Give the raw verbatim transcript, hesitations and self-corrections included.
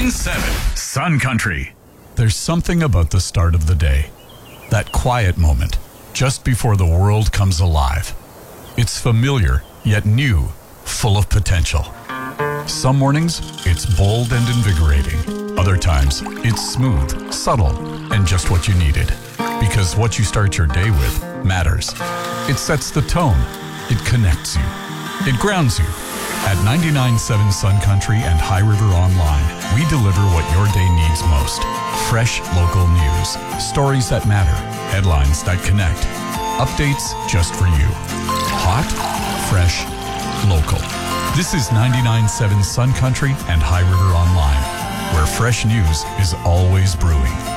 seven Sun Country. There's something about the start of the day. That quiet moment, just before the world comes alive. It's familiar, yet new, full of potential. Some mornings, it's bold and invigorating. Other times, it's smooth, subtle, and just what you needed. Because what you start your day with matters. It sets the tone. It connects you. It grounds you. At ninety-nine point seven Sun Country and High River Online, we deliver what your day needs most. Fresh local news, stories that matter, headlines that connect, updates just for you. Hot, fresh, local. This is ninety-nine point seven Sun Country and High River Online, where fresh news is always brewing.